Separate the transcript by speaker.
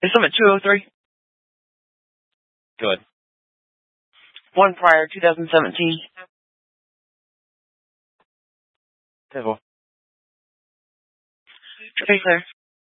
Speaker 1: Is some at 203? Good. One prior, 2017. Okay, clear.